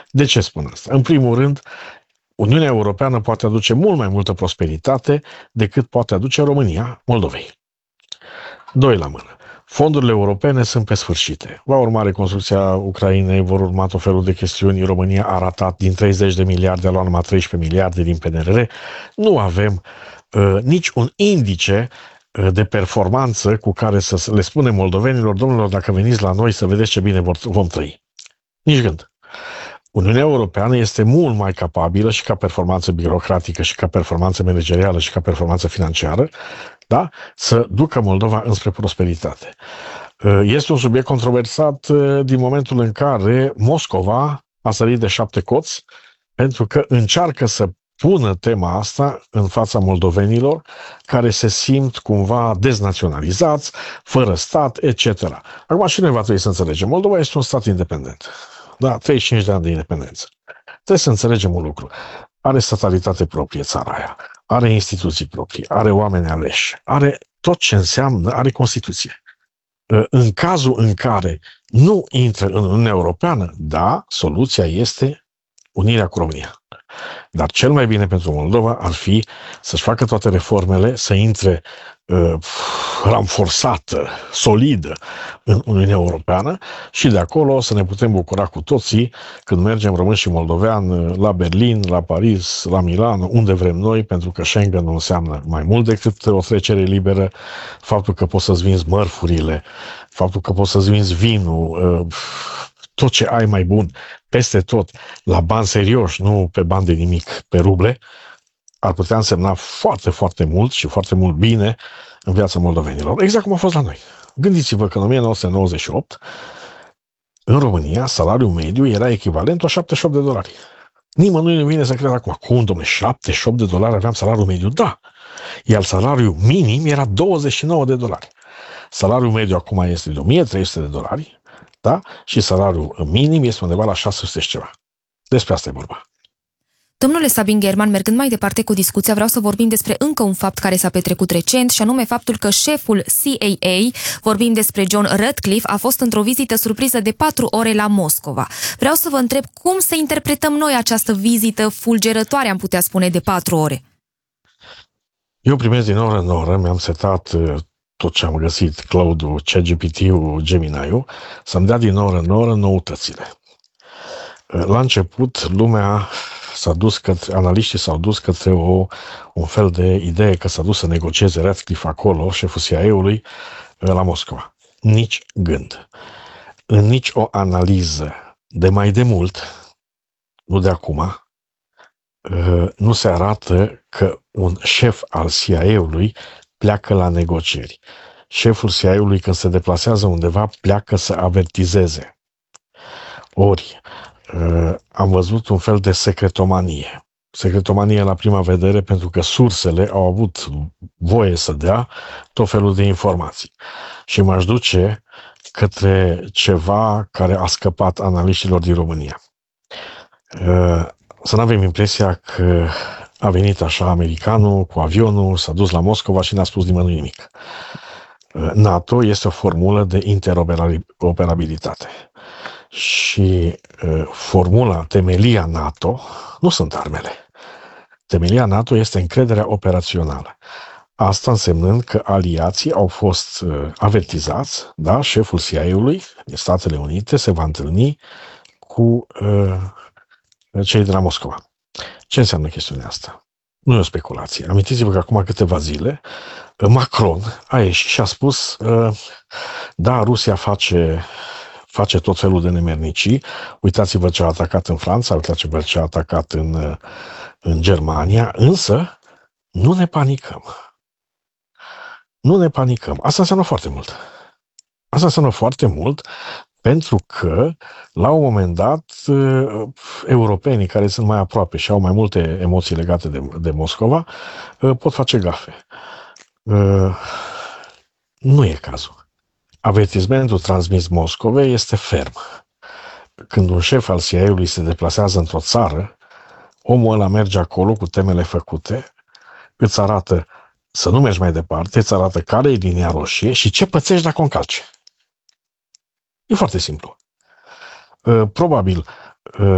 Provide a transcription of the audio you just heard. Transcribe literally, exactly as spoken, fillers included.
De ce spun asta? În primul rând, Uniunea Europeană poate aduce mult mai multă prosperitate decât poate aduce România Moldovei. Doi la mână. Fondurile europene sunt pe sfârșite. Va urma reconstrucția Ucrainei, vor urma tot felul de chestiuni. România a ratat din treizeci de miliarde, a luat numai treisprezece miliarde din P N R R. Nu avem uh, nici un indice uh, de performanță cu care să le spunem moldovenilor, domnilor, dacă veniți la noi să vedeți ce bine vor, vom trăi. Nici gând. Uniunea Europeană este mult mai capabilă și ca performanță birocratică și ca performanță managerială și ca performanță financiară, da? Să ducă Moldova înspre prosperitate. Este un subiect controversat din momentul în care Moscova a sărit de șapte coți pentru că încearcă să pună tema asta în fața moldovenilor care se simt cumva deznaționalizați, fără stat, et cetera. Acum și noi va trebui să înțelegem. Moldova este un stat independent. Da, treizeci și cinci de ani de independență. Trebuie să înțelegem un lucru. Are statalitate proprie țara aia, are instituții proprii, are oameni aleși, are tot ce înseamnă, are Constituție. În cazul în care nu intră în Uniunea Europeană, da, soluția este unirea cu România. Dar cel mai bine pentru Moldova ar fi să-și facă toate reformele, să intre uh, ramforsată, solidă în Uniunea Europeană și de acolo să ne putem bucura cu toții când mergem români și moldovean la Berlin, la Paris, la Milano, unde vrem noi, pentru că Schengen nu înseamnă mai mult decât o trecere liberă, faptul că poți să-ți vinzi mărfurile, faptul că poți să-ți vinzi vinul, uh, tot ce ai mai bun, peste tot, la bani serioși, nu pe bani de nimic, pe ruble, ar putea însemna foarte, foarte mult și foarte mult bine în viața moldovenilor. Exact cum a fost la noi. Gândiți-vă că în o mie nouă sute nouăzeci și opt, în România, salariul mediu era echivalent la șaptezeci și opt de dolari. Nimănui nu vine să crede acum, cum, dom'le, șaptezeci și opt de dolari aveam salariul mediu? Da. Iar salariul minim era douăzeci și nouă de dolari. Salariul mediu acum este de o mie trei sute de dolari, da? Și salariul minim este undeva la șase sute și ceva. Despre asta e vorba. Domnule Sabin German, mergând mai departe cu discuția, vreau să vorbim despre încă un fapt care s-a petrecut recent, și anume faptul că șeful C I A, vorbim despre John Ratcliffe, a fost într-o vizită surpriză de patru ore la Moscova. Vreau să vă întreb cum să interpretăm noi această vizită fulgerătoare, am putea spune, de patru ore. Eu primesc din oră în oră, mi-am setat tot ce am găsit, Cloud-ul, ChatGPT-ul, Gemini-ul, să-mi dea din oră în oră noutățile. La început, lumea s-a dus către, analiștii s-au dus către o, un fel de idee că s-a dus să negocieze Ratcliffe acolo, șeful C I A-ului, la Moscova. Nici gând. În nici o analiză de mai de mult, nu de acum, nu se arată că un șef al C I A-ului pleacă la negocieri. Șeful C I A-ului, când se deplasează undeva, pleacă să avertizeze. Ori, am văzut un fel de secretomanie. Secretomanie la prima vedere pentru că sursele au avut voie să dea tot felul de informații. Și m-aș duce către ceva care a scăpat analiștilor din România. Să nu avem impresia că a venit așa americanul cu avionul, s-a dus la Moscova și n-a spus nimănui nimic. NATO este o formulă de interoperabilitate. Și uh, formula, temelia NATO, nu sunt armele. Temelia NATO este încrederea operațională. Asta însemnând că aliații au fost uh, avertizați, da, șeful C I A-ului din Statele Unite se va întâlni cu uh, cei de la Moscova. Ce înseamnă chestiunea asta? Nu e o speculație. Amintiți-vă că acum câteva zile Macron a ieșit și a spus uh, da, Rusia face face tot felul de nemernicii. Uitați-vă ce a atacat în Franța, uitați-vă ce a atacat în, în Germania, însă nu ne panicăm. Nu ne panicăm. Asta înseamnă foarte mult. Asta înseamnă foarte mult pentru că, la un moment dat, europenii care sunt mai aproape și au mai multe emoții legate de, de Moscova, pot face gafe. Nu e cazul. Avertismentul transmis Moscovei este ferm. Când un șef al C I A-ului se deplasează într-o țară, omul ăla merge acolo cu temele făcute, îți arată să nu mergi mai departe, îți arată care e linia roșie și ce pățești dacă o încalci. E foarte simplu. Probabil